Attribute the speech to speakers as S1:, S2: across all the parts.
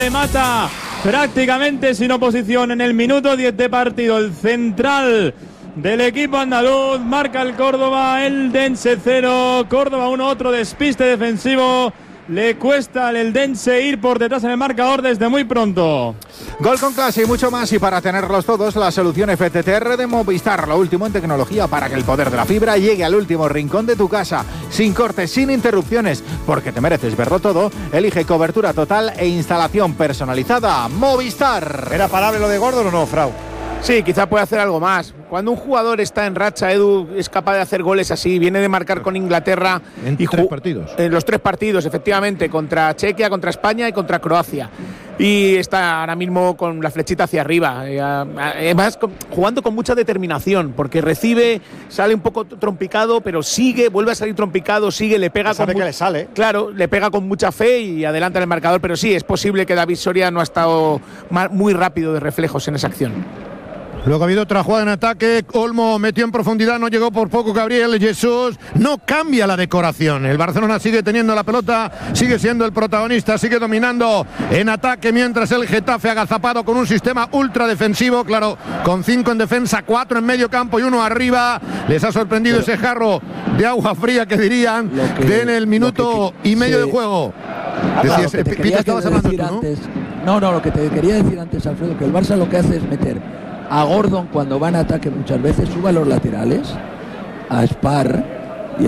S1: Mata prácticamente sin oposición en el minuto 10 de partido. El central del equipo andaluz marca el Córdoba, el Dense 0, Córdoba 1, otro despiste defensivo. Le cuesta al Eldense ir por detrás en el marcador desde muy pronto.
S2: Gol con clase y mucho más, y para tenerlos todos, la solución FTTR de Movistar, lo último en tecnología para que el poder de la fibra llegue al último rincón de tu casa, sin cortes, sin interrupciones, porque te mereces verlo todo. Elige cobertura total e instalación personalizada. Movistar.
S3: ¿Era palable lo de Gordon o no, Frau?
S4: Sí, quizá puede hacer algo más. Cuando un jugador está en racha, Edu, es capaz de hacer goles así. Viene de marcar con Inglaterra.
S3: En 3 partidos.
S4: En los 3 partidos, efectivamente. Contra Chequia, contra España y contra Croacia. Y está ahora mismo con la flechita hacia arriba. Además, jugando con mucha determinación, porque recibe, sale un poco trompicado, pero sigue, vuelve a salir trompicado, sigue, le pega
S3: sabe que le sale.
S4: Claro, le pega con mucha fe y adelanta en el marcador. Pero sí, es posible que David Soria no ha estado muy rápido de reflejos en esa acción.
S3: Luego ha habido otra jugada en ataque. Olmo metió en profundidad, no llegó por poco Gabriel Jesús. No cambia la decoración. El Barcelona sigue teniendo la pelota, sigue siendo el protagonista, sigue dominando en ataque, mientras el Getafe agazapado con un sistema ultra defensivo, claro, con 5 en defensa, 4 en medio campo y 1 arriba. Les ha sorprendido ese jarro de agua fría que dirían en el minuto y medio de juego.
S5: Decías, Pita, estabas hablando tú, ¿no? Antes, no, lo que te quería decir antes, Alfredo, que el Barça lo que hace es meter a Gordon cuando va en ataque muchas veces, sube a los laterales, a Spar y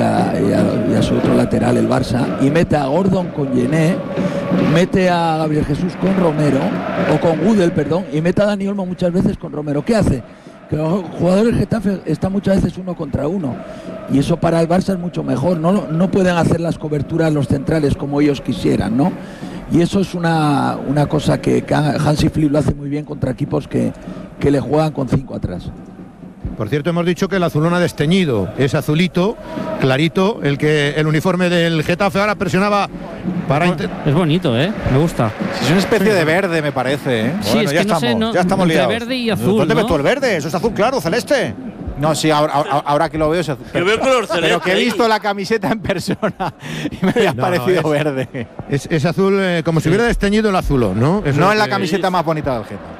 S5: a su otro lateral, el Barça, y mete a Gordon con Yené, mete a Gabriel Jesús con Romero, o con Gudel, perdón, y mete a Dani Olmo muchas veces con Romero. ¿Qué hace? Que los jugadores del Getafe están muchas veces 1 contra 1, y eso para el Barça es mucho mejor. No pueden hacer las coberturas los centrales como ellos quisieran, ¿no? Y eso es una cosa que Hansi Flick lo hace muy bien contra equipos que le juegan con 5 atrás.
S3: Por cierto, hemos dicho que el azulón ha desteñido, es azulito, clarito, el uniforme del Getafe. Ahora presionaba para...
S6: Es bonito, me gusta.
S2: Es una especie de verde, me parece,
S6: Sí, bueno, es que ya estamos liados. Verde y azul,
S3: ¿dónde ves tú el verde? Eso es azul claro, celeste.
S2: No, sí, ahora que lo veo es azul. Pero que he visto la camiseta en persona y me ha parecido verde.
S3: Es azul, como si hubiera desteñido el azulón, ¿no?
S2: Eso no es la camiseta más bonita del Getafe.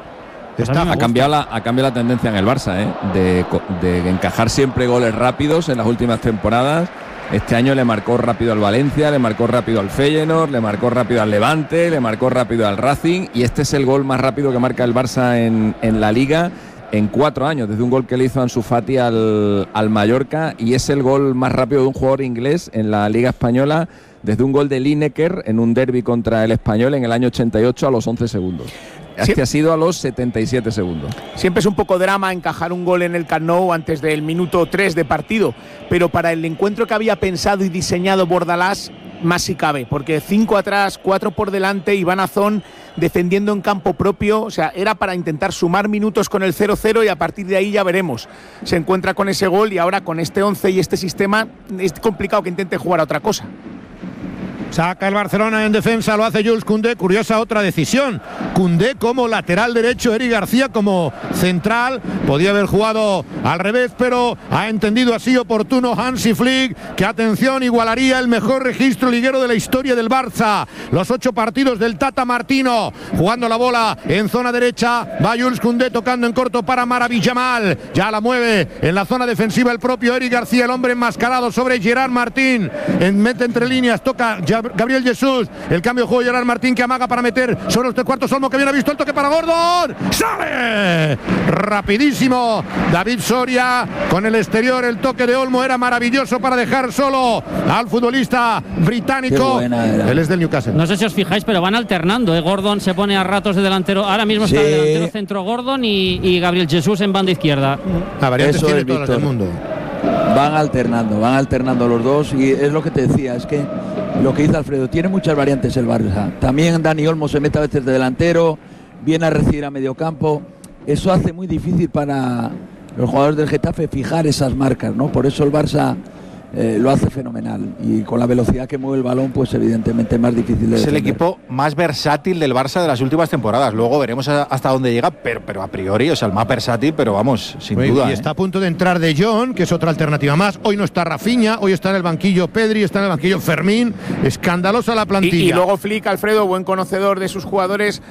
S7: Ha cambiado la tendencia en el Barça, de encajar siempre goles rápidos en las últimas temporadas. Este año le marcó rápido al Valencia, le marcó rápido al Feyenoord, le marcó rápido al Levante, le marcó rápido al Racing, y este es el gol más rápido que marca el Barça en la Liga en 4 años, desde un gol que le hizo Ansu Fati al Mallorca, y es el gol más rápido de un jugador inglés en la Liga Española, desde un gol de Lineker en un derbi contra el Español en el año 88 a los 11 segundos. Este ha sido a los 77 segundos.
S4: Siempre es un poco drama encajar un gol en el Camp Nou antes del minuto 3 de partido, pero para el encuentro que había pensado y diseñado Bordalás, más si cabe, porque 5 atrás, 4 por delante, y Van Azón defendiendo en campo propio, o sea, era para intentar sumar minutos con el 0-0 y a partir de ahí ya veremos. Se encuentra con ese gol y ahora con este 11 y este sistema es complicado que intente jugar a otra cosa.
S3: Saca el Barcelona en defensa, lo hace Jules Koundé. Curiosa otra decisión. Koundé como lateral derecho, Eric García como central. Podía haber jugado al revés, pero ha entendido así oportuno Hansi Flick, que, atención, igualaría el mejor registro liguero de la historia del Barça. Los 8 partidos del Tata Martino. Jugando la bola en zona derecha, va Jules Koundé tocando en corto para Maravillamal. Ya la mueve en la zona defensiva el propio Eric García, el hombre enmascarado sobre Gerard Martín. Mete entre líneas, toca Gabriel Jesús, el cambio de juego Gerard Martín, que amaga para meter sobre los 3/4. Olmo, que bien ha visto el toque para Gordon, ¡sale! Rapidísimo David Soria con el exterior. El toque de Olmo era maravilloso para dejar solo al futbolista británico. Él es del Newcastle.
S6: No sé si os fijáis, pero van alternando, Gordon se pone a ratos de delantero. Ahora mismo está de delantero centro Gordon y Gabriel Jesús en banda izquierda.
S3: La variante tiene todas las del mundo.
S5: Van alternando los dos, y es lo que te decía, es que lo que dice Alfredo, tiene muchas variantes el Barça. También Dani Olmo se mete a veces de delantero, viene a recibir a medio campo. Eso hace muy difícil para los jugadores del Getafe fijar esas marcas, ¿no? Por eso el Barça lo hace fenomenal, y con la velocidad que mueve el balón, pues evidentemente es más difícil de defender.
S2: Es el equipo más versátil del Barça de las últimas temporadas. Luego veremos hasta dónde llega, pero a priori, o sea, el más versátil, pero vamos, sin duda.
S3: Y está a punto de entrar De Jong, que es otra alternativa más. Hoy no está Rafinha, hoy está en el banquillo Pedri, está en el banquillo Fermín. Escandalosa la plantilla.
S4: Y luego Flick, Alfredo, buen conocedor de sus jugadores,